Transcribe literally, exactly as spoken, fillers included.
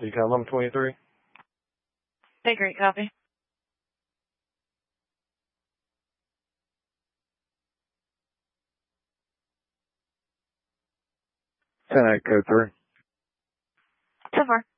You count eleven twenty-three? Okay, great, copy. ten eight code three. So far.